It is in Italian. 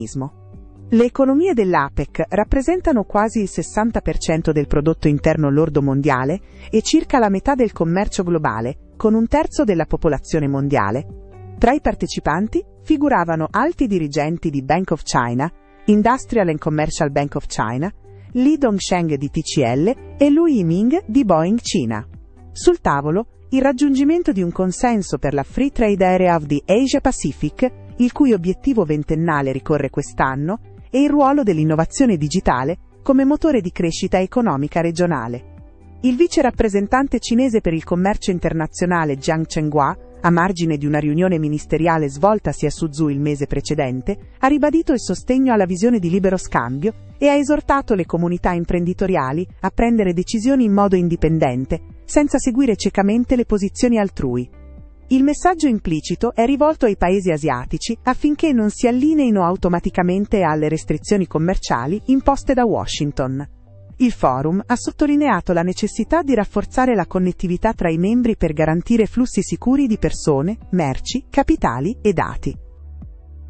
Le economie dell'APEC rappresentano quasi il 60% del prodotto interno lordo mondiale e circa la metà del commercio globale, con un terzo della popolazione mondiale. Tra i partecipanti figuravano alti dirigenti di Bank of China, Industrial and Commercial Bank of China, Li Dongsheng di TCL e Lu Yiming di Boeing Cina. Sul tavolo, il raggiungimento di un consenso per la Free Trade Area of the Asia Pacific, il cui obiettivo ventennale ricorre quest'anno, e il ruolo dell'innovazione digitale come motore di crescita economica regionale. Il vice rappresentante cinese per il commercio internazionale Jiang Chenghua, a margine di una riunione ministeriale svoltasi a Suzhou il mese precedente, ha ribadito il sostegno alla visione di libero scambio e ha esortato le comunità imprenditoriali a prendere decisioni in modo indipendente, senza seguire ciecamente le posizioni altrui. Il messaggio implicito è rivolto ai paesi asiatici affinché non si allineino automaticamente alle restrizioni commerciali imposte da Washington. Il forum ha sottolineato la necessità di rafforzare la connettività tra i membri per garantire flussi sicuri di persone, merci, capitali e dati.